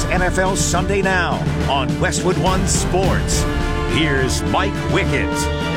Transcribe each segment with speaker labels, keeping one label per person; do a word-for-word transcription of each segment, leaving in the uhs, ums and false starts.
Speaker 1: N F L Sunday Now on Westwood One Sports. Here's Mike Wickett.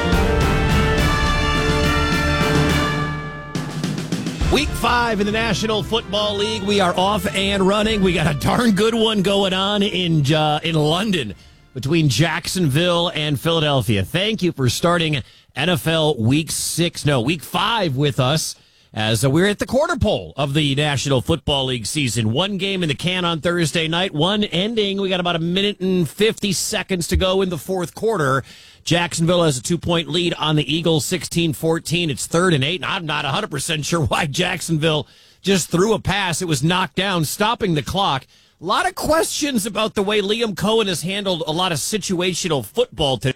Speaker 2: Week five in the National Football League. We are off and running. We got a darn good one going on in uh, in London between Jacksonville and Philadelphia. Thank you for starting N F L Week six, no, Week five with us as uh, we're at the quarter pole of the National Football League season. One game in the can on Thursday night, one ending. We got about a minute and fifty seconds to go in the fourth quarter. Jacksonville has a two-point lead on the Eagles, sixteen fourteen. It's third and eight, and I'm not one hundred percent sure why Jacksonville just threw a pass. It was knocked down, stopping the clock. A lot of questions about the way Liam Cohen has handled a lot of situational football today.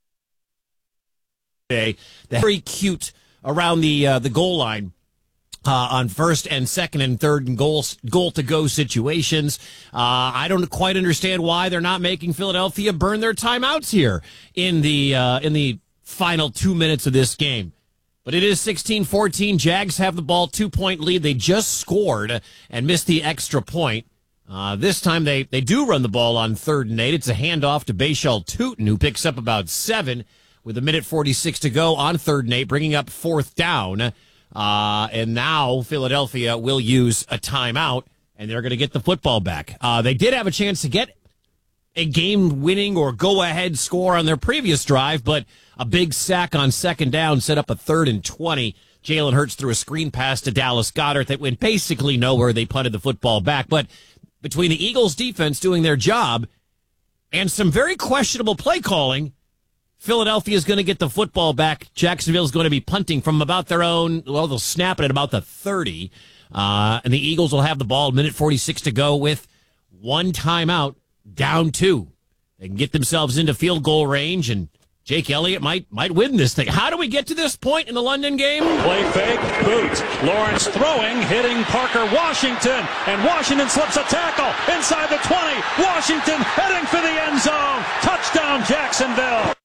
Speaker 2: Very cute around the uh, the goal line. Uh, on first and second and third and goal, goal to go situations. Uh, I don't quite understand why they're not making Philadelphia burn their timeouts here in the, uh, in the final two minutes of this game. But it is sixteen fourteen. Jags have the ball, two point lead. They just scored and missed the extra point. Uh, this time they, they do run the ball on third and eight. It's a handoff to Bashal Tutin, who picks up about seven with a minute forty-six to go on third and eight, bringing up fourth down. Uh, and now Philadelphia will use a timeout, and they're going to get the football back. Uh, they did have a chance to get a game-winning or go-ahead score on their previous drive, but a big sack on second down set up a third and twenty. Jalen Hurts threw a screen pass to Dallas Goedert that went basically nowhere. They punted the football back. But between the Eagles' defense doing their job and some very questionable play calling, Philadelphia is going to get the football back. Jacksonville is going to be punting from about their own, well, they'll snap it at about the thirty. Uh, and the Eagles will have the ball, minute forty-six to go with one timeout, down two. They can get themselves into field goal range, and Jake Elliott might might win this thing. How do we get to this point in the London game?
Speaker 3: Play fake, boot. Lawrence throwing, hitting Parker Washington, and Washington slips a tackle inside the twenty. Washington heading for the end zone. Touchdown, Jacksonville.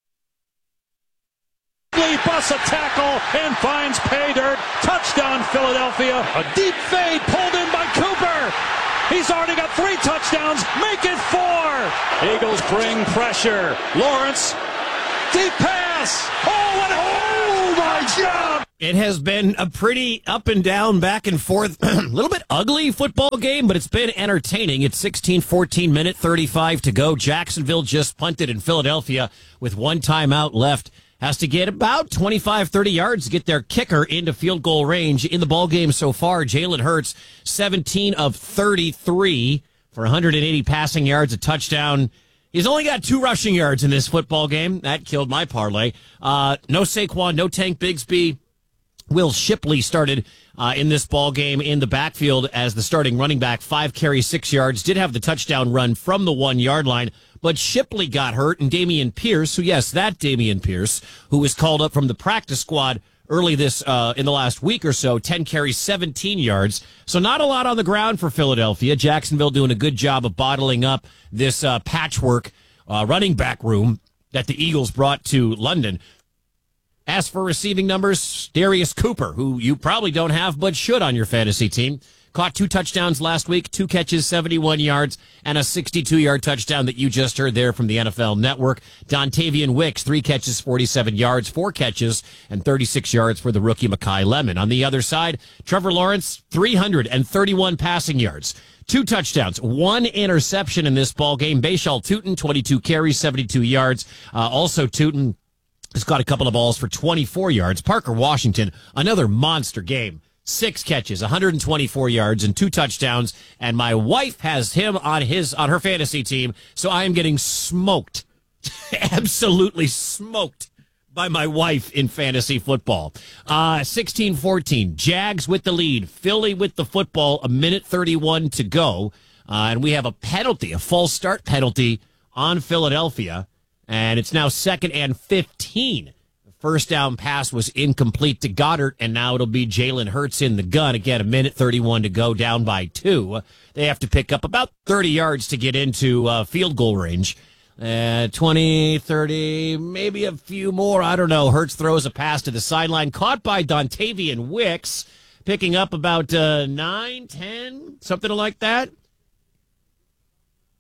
Speaker 3: Busts a tackle and finds pay dirt. Touchdown, Philadelphia. A deep fade pulled in by Cooper. He's already got three touchdowns. Make it four. Eagles bring pressure. Lawrence, deep pass. Oh, what a, oh my God.
Speaker 2: It has been a pretty up and down, back and forth, a little bit ugly football game, but it's been entertaining. It's sixteen fourteen, minute thirty-five to go. Jacksonville just punted, in Philadelphia with one timeout left has to get about twenty-five, thirty yards to get their kicker into field goal range. In the ball game so far, Jalen Hurts, seventeen of thirty-three for one hundred eighty passing yards, a touchdown. He's only got two rushing yards in this football game. That killed my parlay. Uh, no Saquon, no Tank Bigsby. Will Shipley started uh, in this ball game in the backfield as the starting running back, five carries, six yards. Did have the touchdown run from the one-yard line, but Shipley got hurt, and Dameon Pierce, who, yes, that Dameon Pierce, who was called up from the practice squad early this uh, in the last week or so, ten carries, seventeen yards. So not a lot on the ground for Philadelphia. Jacksonville doing a good job of bottling up this uh, patchwork uh, running back room that the Eagles brought to London. As for receiving numbers, Darius Cooper, who you probably don't have but should on your fantasy team, caught two touchdowns last week, two catches, seventy-one yards, and a sixty-two-yard touchdown that you just heard there from the N F L Network. Dontavian Wicks, three catches, forty-seven yards, four catches, and thirty-six yards for the rookie Mekhi Lemon. On the other side, Trevor Lawrence, three hundred thirty-one passing yards. Two touchdowns, one interception in this ball game. Bashal Tutin, twenty-two carries, seventy-two yards. Uh, also, Tutin has got a couple of balls for twenty-four yards. Parker Washington, another monster game. Six catches, one hundred twenty-four yards, and two touchdowns. And my wife has him on his on her fantasy team, so I am getting smoked, absolutely smoked by my wife in fantasy football. Uh, sixteen fourteen, Jags with the lead. Philly with the football, a minute thirty-one to go. Uh, and we have a penalty, a false start penalty on Philadelphia. And it's now second and fifteen. The first down pass was incomplete to Goedert, and now it'll be Jalen Hurts in the gun. Again, a minute thirty-one to go, down by two. They have to pick up about thirty yards to get into uh, field goal range. Uh, twenty, thirty, maybe a few more. I don't know. Hurts throws a pass to the sideline, caught by Dontavian Wicks, picking up about uh, nine, ten, something like that.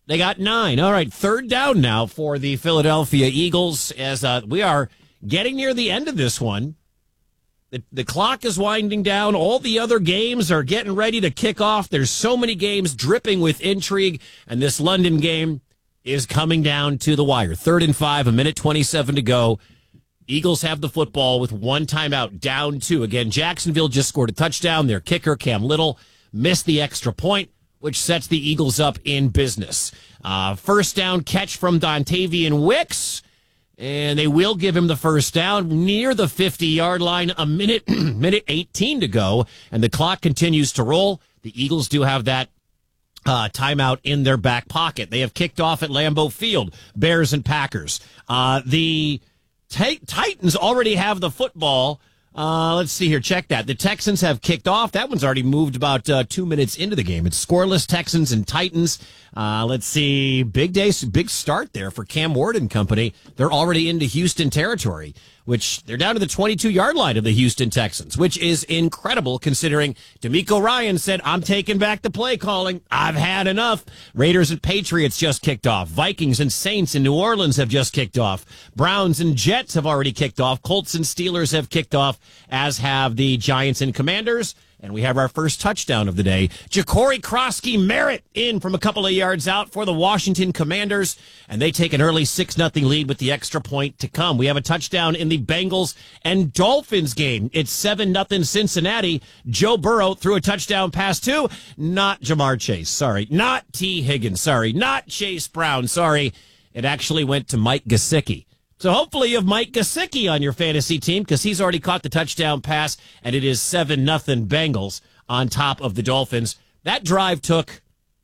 Speaker 2: They got nine. All right, third down now for the Philadelphia Eagles as uh, we are getting near the end of this one. The, the clock is winding down. All the other games are getting ready to kick off. There's so many games dripping with intrigue, and this London game is coming down to the wire. Third and five, a minute twenty-seven to go. Eagles have the football with one timeout, down two. Again, Jacksonville just scored a touchdown. Their kicker, Cam Little, missed the extra point, which sets the Eagles up in business. Uh, first down catch from Dontavian Wicks, and they will give him the first down near the fifty-yard line, a minute, minute eighteen to go, and the clock continues to roll. The Eagles do have that uh, timeout in their back pocket. They have kicked off at Lambeau Field, Bears and Packers. Uh, the t- Titans already have the football. Uh, let's see here. Check that. The Texans have kicked off. That one's already moved about uh, two minutes into the game. It's scoreless, Texans and Titans. Uh, let's see. Big day, big start there for Cam Ward and company. They're already into Houston territory, which they're down to the twenty-two-yard line of the Houston Texans, which is incredible considering DeMeco Ryan said, I'm taking back the play calling. I've had enough. Raiders and Patriots just kicked off. Vikings and Saints in New Orleans have just kicked off. Browns and Jets have already kicked off. Colts and Steelers have kicked off, as have the Giants and Commanders. And we have our first touchdown of the day. Ja'Cory Krosky Merritt in from a couple of yards out for the Washington Commanders. And they take an early six nothing lead with the extra point to come. We have a touchdown in the Bengals and Dolphins game. It's seven nothing Cincinnati. Joe Burrow threw a touchdown pass to not Jamar Chase. Sorry. Not T. Higgins. Sorry. Not Chase Brown. Sorry. It actually went to Mike Gesicki. So hopefully you have Mike Gesicki on your fantasy team because he's already caught the touchdown pass, and it is seven nothing Bengals on top of the Dolphins. That drive took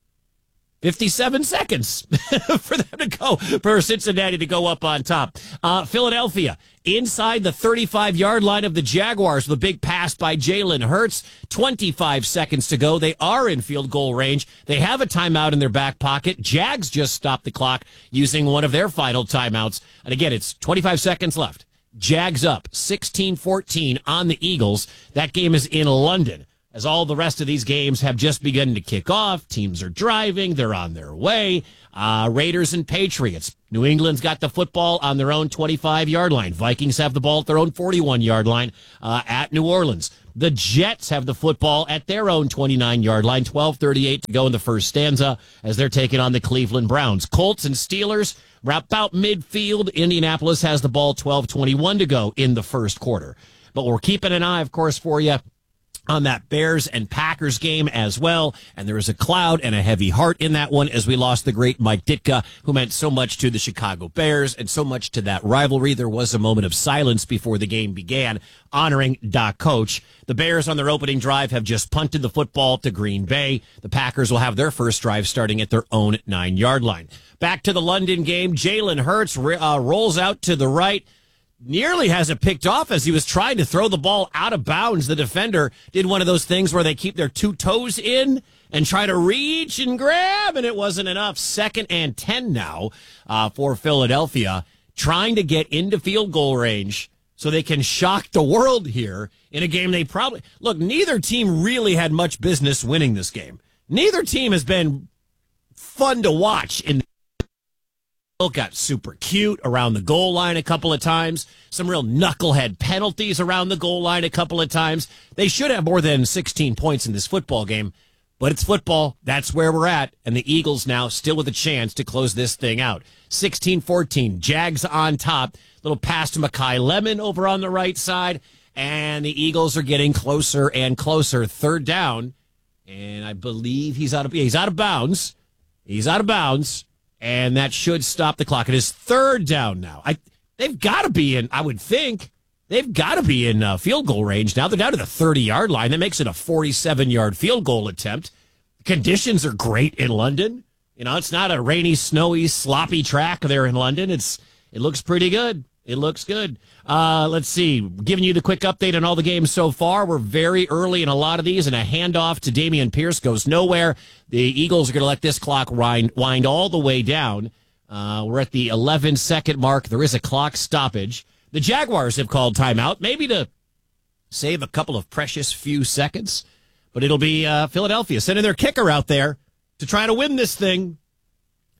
Speaker 2: fifty-seven seconds for them to go, for Cincinnati to go up on top. Uh, Philadelphia, inside the thirty-five-yard line of the Jaguars with a big pass by Jalen Hurts. twenty-five seconds to go. They are in field goal range. They have a timeout in their back pocket. Jags just stopped the clock using one of their final timeouts. And again, it's twenty-five seconds left. Jags up sixteen fourteen on the Eagles. That game is in London, as all the rest of these games have just begun to kick off. Teams are driving. They're on their way. Uh, Raiders and Patriots. New England's got the football on their own twenty-five-yard line. Vikings have the ball at their own forty-one-yard line uh, at New Orleans. The Jets have the football at their own twenty-nine-yard line. twelve thirty-eight to go in the first stanza as they're taking on the Cleveland Browns. Colts and Steelers wrap out midfield. Indianapolis has the ball. twelve twenty-one to go in the first quarter. But we're keeping an eye, of course, for you on that Bears and Packers game as well. And there is a cloud and a heavy heart in that one as we lost the great Mike Ditka, who meant so much to the Chicago Bears and so much to that rivalry. There was a moment of silence before the game began, honoring Doc Coach. The Bears on their opening drive have just punted the football to Green Bay. The Packers will have their first drive starting at their own nine-yard line. Back to the London game. Jalen Hurts uh, rolls out to the right. Nearly has it picked off as he was trying to throw the ball out of bounds. The defender did one of those things where they keep their two toes in and try to reach and grab, and it wasn't enough. Second and ten now uh, for Philadelphia, trying to get into field goal range so they can shock the world here in a game they probably... Look, neither team really had much business winning this game. Neither team has been fun to watch in the got super cute around the goal line a couple of times. Some real knucklehead penalties around the goal line a couple of times. They should have more than sixteen points in this football game, but it's football. That's where we're at. And the Eagles now still with a chance to close this thing out. sixteen fourteen, Jags on top. Little pass to Mekhi Lemon over on the right side. And the Eagles are getting closer and closer. Third down. And I believe he's out of, he's out of bounds. He's out of bounds. And that should stop the clock. It is third down now. I They've got to be in, I would think, they've got to be in uh, field goal range now. They're down to the thirty-yard line. That makes it a forty-seven-yard field goal attempt. Conditions are great in London. You know, it's not a rainy, snowy, sloppy track there in London. It's It looks pretty good. It looks good. Uh, let's see. Giving you the quick update on all the games so far. We're very early in a lot of these, and a handoff to Dameon Pierce goes nowhere. The Eagles are going to let this clock wind, wind all the way down. Uh, we're at the eleven-second mark. There is a clock stoppage. The Jaguars have called timeout, maybe to save a couple of precious few seconds. But it'll be uh, Philadelphia sending their kicker out there to try to win this thing.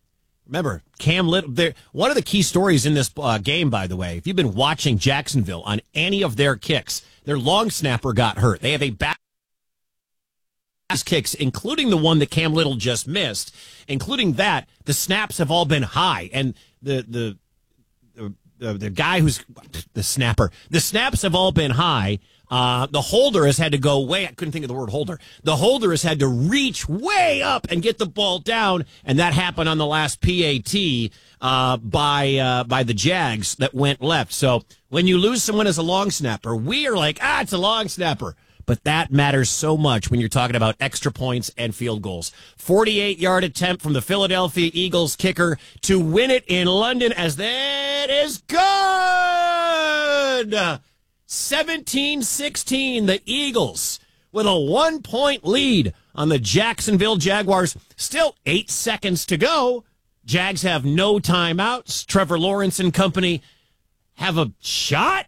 Speaker 2: Remember, Cam Little, one of the key stories in this uh, game, by the way, if you've been watching Jacksonville on any of their kicks, their long snapper got hurt. They have a back kicks, including the one that Cam Little just missed, including that, the snaps have all been high. And the, the, the, the, the guy who's the snapper, the snaps have all been high. Uh, the holder has had to go way, I couldn't think of the word holder. The holder has had to reach way up and get the ball down, and that happened on the last P A T uh, by uh, by the Jags that went left. So when you lose someone as a long snapper, we are like, ah, it's a long snapper. But that matters so much when you're talking about extra points and field goals. forty-eight-yard attempt from the Philadelphia Eagles kicker to win it in London, as that is good. seventeen sixteen, the Eagles with a one-point lead on the Jacksonville Jaguars. Still eight seconds to go. Jags have no timeouts. Trevor Lawrence and company have a shot,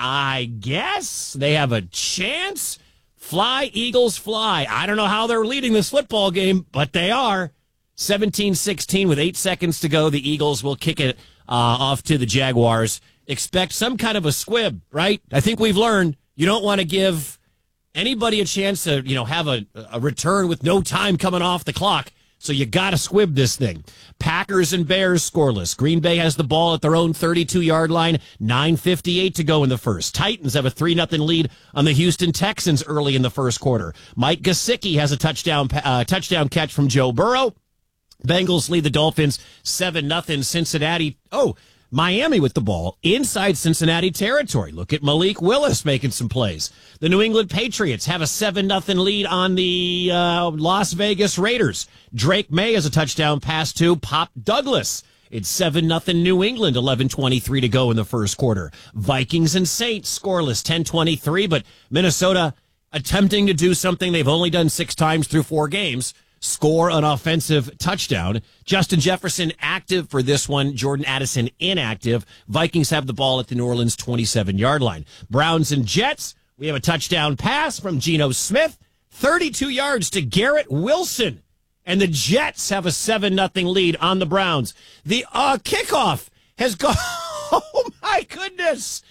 Speaker 2: I guess. They have a chance. Fly, Eagles, fly. I don't know how they're leading this football game, but they are. seventeen sixteen with eight seconds to go. The Eagles will kick it uh, off to the Jaguars. Expect some kind of a squib, right? I think we've learned you don't want to give anybody a chance to, you know, have a, a return with no time coming off the clock. So you got to squib this thing. Packers and Bears scoreless. Green Bay has the ball at their own thirty-two-yard line. nine fifty-eight to go in the first. Titans have a three nothing lead on the Houston Texans early in the first quarter. Mike Gesicki has a touchdown uh, touchdown catch from Joe Burrow. Bengals lead the Dolphins seven nothing. Cincinnati. Oh, Miami with the ball inside Cincinnati territory. Look at Malik Willis making some plays. The New England Patriots have a seven nothing lead on the uh, Las Vegas Raiders. Drake May has a touchdown pass to Pop Douglas. It's seven nothing New England, eleven twenty-three to go in the first quarter. Vikings and Saints scoreless, ten twenty-three, but Minnesota attempting to do something they've only done six times through four games. Score an offensive touchdown. Justin Jefferson active for this one. Jordan Addison inactive. Vikings have the ball at the New Orleans twenty-seven-yard line. Browns and Jets. We have a touchdown pass from Geno Smith. thirty-two yards to Garrett Wilson. And the Jets have a seven nothing lead on the Browns. The uh, kickoff has gone. Oh, my goodness.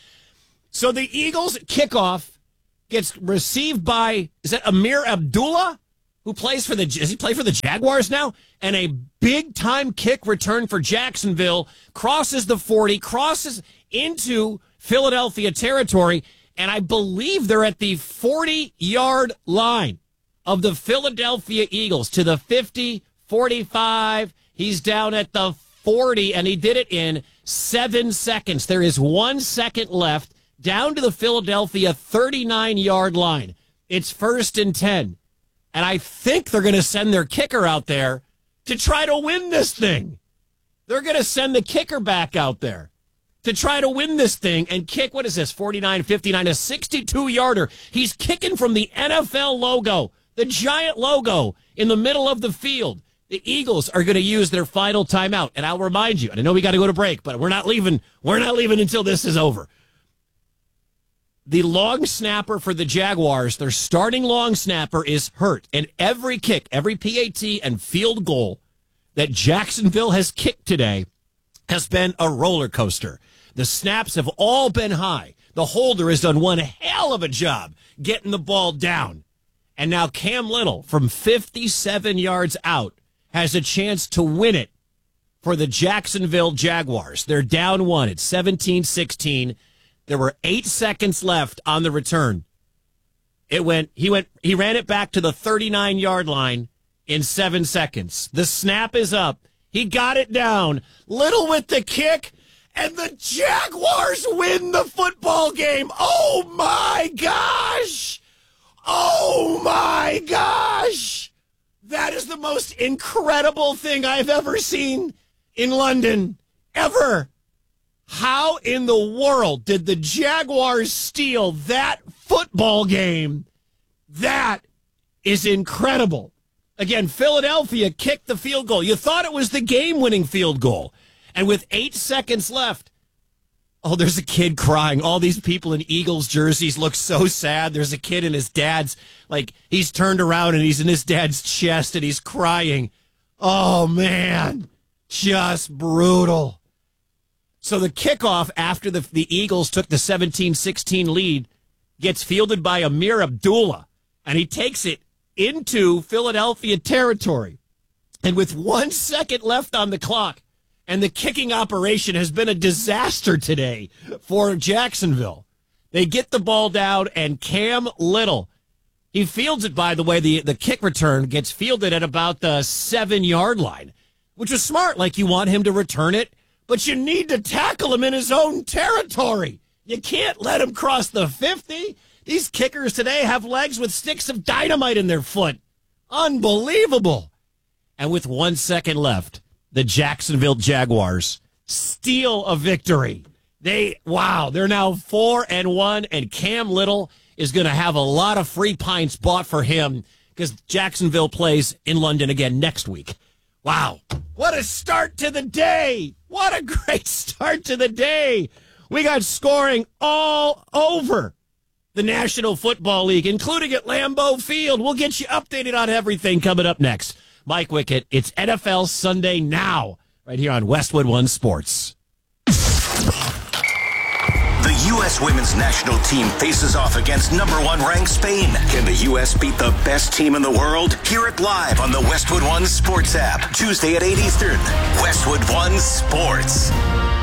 Speaker 2: So the Eagles kickoff gets received by, is that Amir Abdullah? Who plays for the, does he play for the Jaguars now? And a big time kick return for Jacksonville, crosses the forty, crosses into Philadelphia territory, and I believe they're at the forty-yard line of the Philadelphia Eagles to the fifty, forty-five. He's down at the forty, and he did it in seven seconds. There is one second left, down to the Philadelphia thirty-nine-yard line. It's first and ten. And I think they're going to send their kicker out there to try to win this thing. They're going to send the kicker back out there to try to win this thing and kick, what is this, forty-nine fifty-nine, a sixty-two-yarder. He's kicking from the N F L logo, the giant logo in the middle of the field. The Eagles are going to use their final timeout. And I'll remind you, and I know we got to go to break, but we're not leaving. We're not leaving until this is over. The long snapper for the Jaguars, their starting long snapper, is hurt. And every kick, every P A T and field goal that Jacksonville has kicked today has been a roller coaster. The snaps have all been high. The holder has done one hell of a job getting the ball down. And now Cam Little, from fifty-seven yards out, has a chance to win it for the Jacksonville Jaguars. They're down one. It's seventeen sixteen. There were eight seconds left on the return. It went, he went, he ran it back to the thirty-nine-yard line in seven seconds. The snap is up. He got it down. Little with the kick, and the Jaguars win the football game. Oh, my gosh. Oh, my gosh. That is the most incredible thing I've ever seen in London, ever. How in the world did the Jaguars steal that football game? That is incredible. Again, Philadelphia kicked the field goal. You thought it was the game-winning field goal. And with eight seconds left, oh, there's a kid crying. All these people in Eagles jerseys look so sad. There's a kid in his dad's, like, he's turned around and he's in his dad's chest and he's crying. Oh, man. Just brutal. So the kickoff after the, the Eagles took the seventeen sixteen lead gets fielded by Amir Abdullah, and he takes it into Philadelphia territory. And with one second left on the clock, and the kicking operation has been a disaster today for Jacksonville. They get the ball down, and Cam Little, he fields it, by the way, the, the kick return gets fielded at about the seven-yard line, which was smart, like you want him to return it, but you need to tackle him in his own territory. You can't let him cross the fifty. These kickers today have legs with sticks of dynamite in their foot. Unbelievable. And with one second left, the Jacksonville Jaguars steal a victory. They, wow, they're now four and one, and Cam Little is going to have a lot of free pints bought for him because Jacksonville plays in London again next week. Wow. What a start to the day. What a great start to the day. We got scoring all over the National Football League, including at Lambeau Field. We'll get you updated on everything coming up next. Mike Wickett, it's N F L Sunday Now, right here on Westwood One Sports.
Speaker 1: The U S women's national team faces off against number one ranked Spain. Can the U S beat the best team in the world? Hear it live on the Westwood One Sports app, Tuesday at eight Eastern. Westwood One Sports.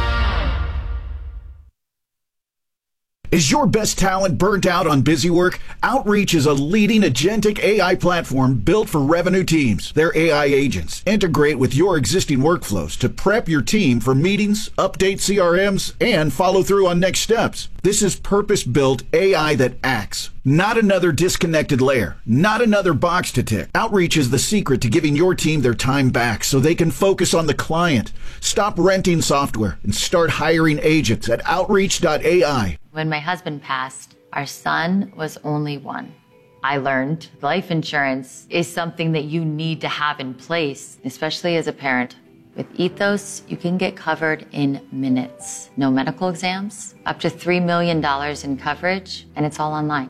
Speaker 4: Is your best talent burnt out on busy work? Outreach is a leading agentic A I platform built for revenue teams. Their A I agents integrate with your existing workflows to prep your team for meetings, update C R Ms, and follow through on next steps. This is purpose-built A I that acts, not another disconnected layer, not another box to tick. Outreach is the secret to giving your team their time back so they can focus on the client. Stop renting software and start hiring agents at outreach dot A I.
Speaker 5: When my husband passed, our son was only one. I learned life insurance is something that you need to have in place, especially as a parent. With Ethos, you can get covered in minutes. No medical exams, up to three million dollars in coverage, and it's all online.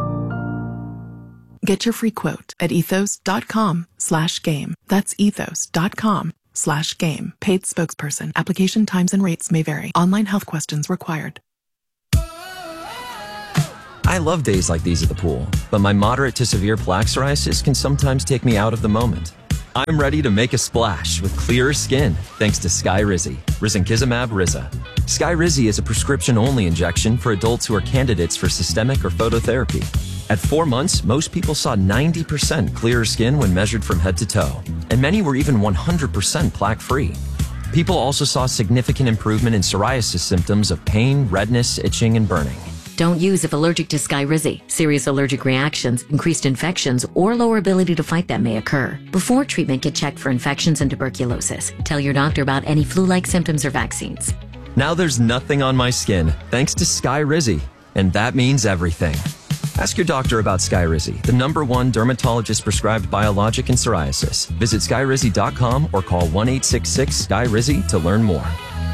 Speaker 6: Get your free quote at ethos.com slash game. That's ethos.com slash game. Paid spokesperson. Application times and rates may vary. Online health questions required.
Speaker 7: I love days like these at the pool, but my moderate to severe plaque psoriasis can sometimes take me out of the moment. I'm ready to make a splash with clearer skin thanks to Skyrizi, risankizumab Riza. Skyrizi is a prescription-only injection for adults who are candidates for systemic or phototherapy. At four months, most people saw ninety percent clearer skin when measured from head to toe, and many were even one hundred percent plaque-free. People also saw significant improvement in psoriasis symptoms of pain, redness, itching, and burning.
Speaker 8: Don't use if allergic to Skyrizi. Serious allergic reactions, increased infections, or lower ability to fight them may occur. Before treatment, get checked for infections and tuberculosis. Tell your doctor about any flu-like symptoms or vaccines.
Speaker 7: Now there's nothing on my skin thanks to Skyrizi, and that means everything. Ask your doctor about Skyrizi, the number one dermatologist-prescribed biologic in psoriasis. Visit skyrizi dot com or call one eight six six Skyrizi to learn more.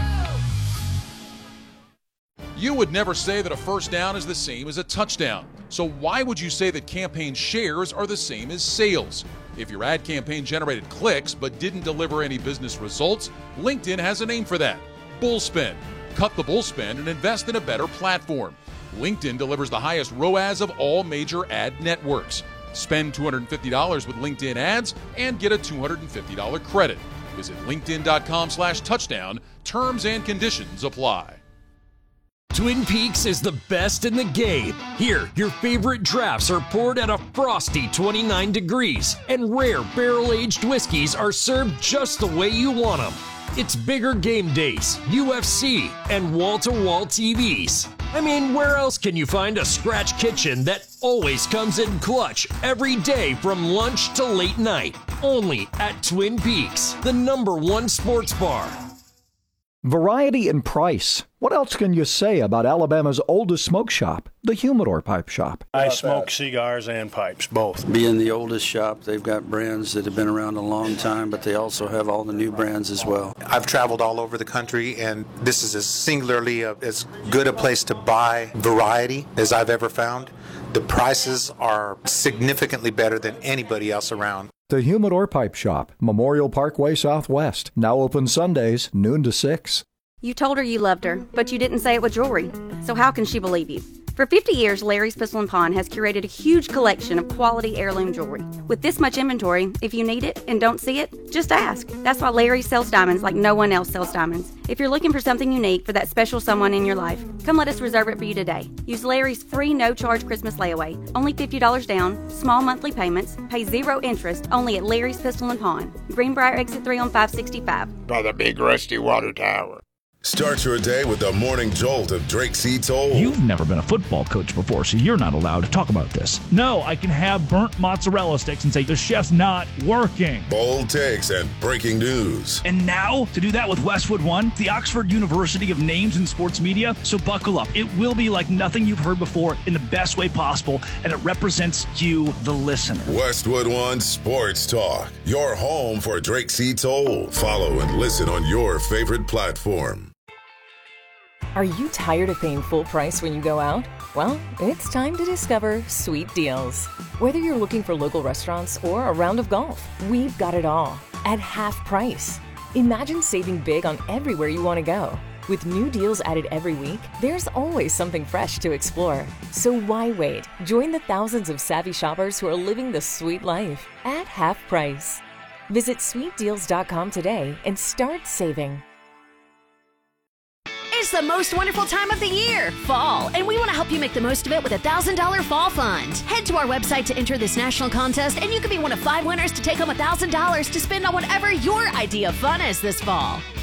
Speaker 9: You would never say that a first down is the same as a touchdown. So why would you say that campaign shares are the same as sales? If your ad campaign generated clicks but didn't deliver any business results, LinkedIn has a name for that: Bullspend. Cut the bullspend and invest in a better platform. LinkedIn delivers the highest R O A S of all major ad networks. Spend two hundred fifty dollars with LinkedIn ads and get a two hundred fifty dollars credit. Visit linkedin dot com slash touchdown. Terms and conditions apply.
Speaker 10: Twin Peaks is the best in the game. Here, your favorite drafts are poured at a frosty twenty-nine degrees, and rare barrel-aged whiskeys are served just the way you want them. It's bigger game days, U F C, and wall-to-wall T Vs. I mean, where else can you find a scratch kitchen that always comes in clutch every day from lunch to late night? Only at Twin Peaks, the number one sports bar.
Speaker 11: Variety and price. What else can you say about Alabama's oldest smoke shop, the Humidor Pipe Shop?
Speaker 12: I smoke cigars and pipes, both.
Speaker 13: Being the oldest shop, they've got brands that have been around a long time, but they also have all the new brands as well.
Speaker 14: I've traveled all over the country, and this is as singularly a, as good a place to buy variety as I've ever found. The prices are significantly better than anybody else around.
Speaker 11: The Humidor Pipe Shop, Memorial Parkway Southwest. Now open Sundays, noon to six.
Speaker 15: You told her you loved her, but you didn't say it with jewelry. So how can she believe you? For fifty years, Larry's Pistol and Pawn has curated a huge collection of quality heirloom jewelry. With this much inventory, if you need it and don't see it, just ask. That's why Larry sells diamonds like no one else sells diamonds. If you're looking for something unique for that special someone in your life, come let us reserve it for you today. Use Larry's free no-charge Christmas layaway. Only fifty dollars down, small monthly payments, pay zero interest, only at Larry's Pistol and Pawn. Greenbrier Exit three on five sixty-five.
Speaker 16: By the big rusty water tower.
Speaker 17: Start your day with the morning jolt of Drake C. Toll.
Speaker 18: You've never been a football coach before, so you're not allowed to talk about this. No, I can have burnt mozzarella sticks and say the chef's not working.
Speaker 17: Bold takes and breaking news.
Speaker 18: And now, to do that with Westwood One, the Oxford University of Names in Sports Media. So buckle up. It will be like nothing you've heard before in the best way possible, and it represents you, the listener.
Speaker 17: Westwood One Sports Talk, your home for Drake C. Toll. Follow and listen on your favorite platform.
Speaker 19: Are you tired of paying full price when you go out? Well, it's time to discover Sweet Deals. Whether you're looking for local restaurants or a round of golf, we've got it all at half price. Imagine saving big on everywhere you want to go. With new deals added every week, there's always something fresh to explore. So why wait? Join the thousands of savvy shoppers who are living the sweet life at half price. Visit sweet deals dot com today and start saving.
Speaker 20: It's the most wonderful time of the year, fall, and we want to help you make the most of it with a one thousand dollars Fall Fund. Head to our website to enter this national contest, and you could be one of five winners to take home one thousand dollars to spend on whatever your idea of fun is this fall.